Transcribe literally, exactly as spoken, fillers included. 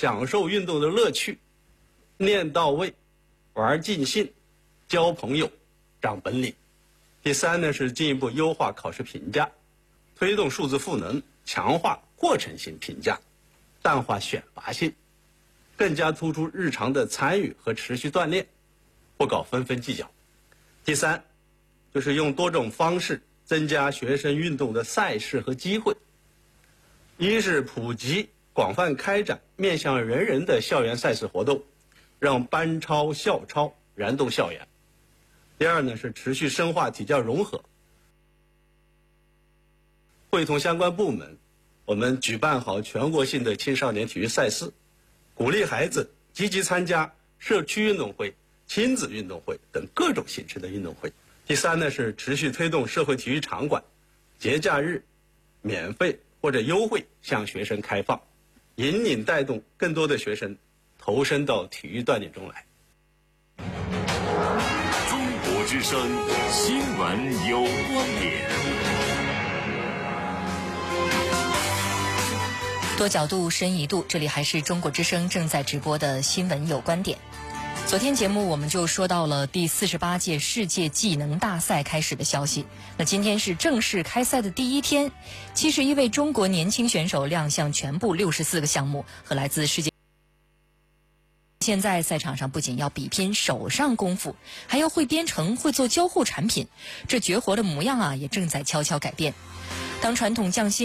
享受运动的乐趣，练到位，玩尽兴，交朋友，长本领。第三呢是进一步优化考试评价，推动数字赋能，强化过程性评价，淡化选拔性，更加突出日常的参与和持续锻炼，不搞纷纷计较。第三，就是用多种方式增加学生运动的赛事和机会。一是普及广泛开展面向人人的校园赛事活动，让班超校超燃动校园。第二呢是持续深化体教融合，会同相关部门，我们举办好全国性的青少年体育赛事，鼓励孩子积极参加社区运动会、亲子运动会等各种形式的运动会。第三呢是持续推动社会体育场馆节假日免费或者优惠向学生开放，引领带动更多的学生投身到体育锻炼中来。 中国之声新闻有观点， 多角度深一度，这里还是中国之声正在直播的新闻有观点。昨天节目我们就说到了第四十八届世界技能大赛开始的消息。那今天是正式开赛的第一天，七十一位中国年轻选手亮相全部六十四个项目，和来自世界。现在赛场上不仅要比拼手上功夫，还要会编程、会做交互产品，这绝活的模样啊，也正在悄悄改变。当传统匠心